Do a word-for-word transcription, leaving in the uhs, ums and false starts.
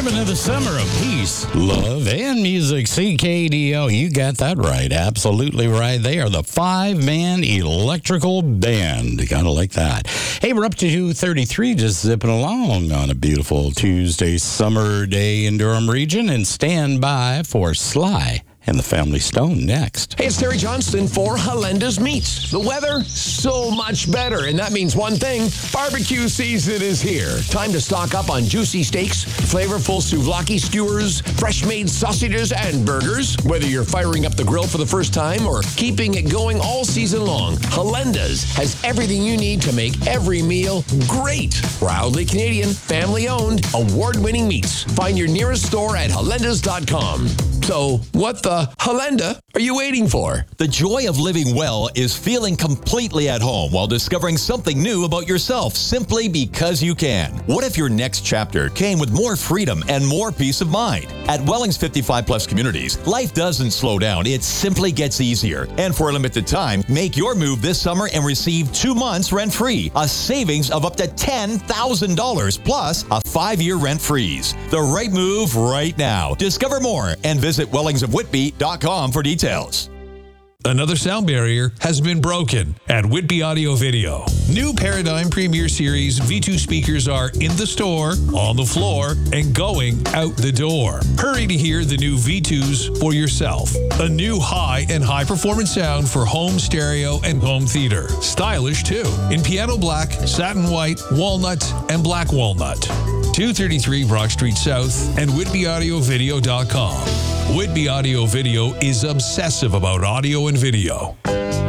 vitamin of the summer of peace, love, and music. C K D O, you got that right. Absolutely right. They are the five-man electrical band. Gotta like that. Hey, we're up to two thirty-three, just zipping along on a beautiful Tuesday summer day in Durham region. And stand by for Sly and the Family Stone next. Hey, it's Terry Johnston for Halenda's Meats. The weather, so much better, and that means one thing. Barbecue season is here. Time to stock up on juicy steaks, flavorful souvlaki skewers, fresh-made sausages, and burgers. Whether you're firing up the grill for the first time or keeping it going all season long, Halenda's has everything you need to make every meal great. Proudly Canadian, family-owned, award-winning meats. Find your nearest store at halendas dot com. So, what the Halenda are you waiting for? The joy of living well is feeling completely at home while discovering something new about yourself simply because you can. What if your next chapter came with more freedom and more peace of mind? At Wellings fifty-five plus Communities, life doesn't slow down, it simply gets easier. And for a limited time, make your move this summer and receive two months rent-free, a savings of up to ten thousand dollars plus a five-year rent freeze. The right move right now. Discover more and visit Visit wellings of whitby dot com for details. Another sound barrier has been broken at Whitby Audio Video. New Paradigm Premier Series V two speakers are in the store, on the floor, and going out the door. Hurry to hear the new V twos for yourself. A new high and high performance sound for home stereo and home theater. Stylish too, in piano black, satin white, walnut, and black walnut. two thirty-three Brock Street South and whitby audio video dot com. Whitby Audio Video is obsessive about audio and video.